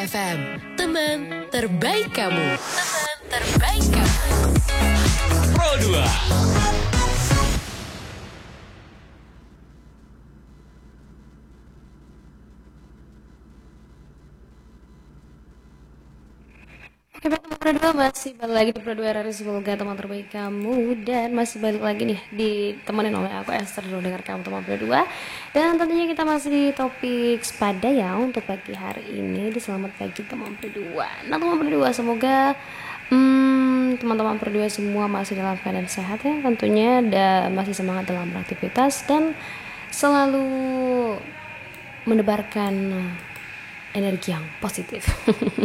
FM, teman terbaik kamu. Teman terbaik kamu. Pro 2. Oke, teman Pro 2 masih balik lagi di Pro 2 RRI, semoga teman terbaik kamu. Dan masih balik lagi nih ditemenin oleh aku Esther, dulu dengar kamu teman Pro 2. Dan tentunya kita masih di topik sepada ya untuk pagi hari ini di Selamat Pagi teman Pro 2. Nah teman Pro 2, semoga teman-teman Pro 2 semua masih dalam keadaan sehat ya tentunya, dan masih semangat dalam beraktivitas dan selalu menebarkan energi yang positif.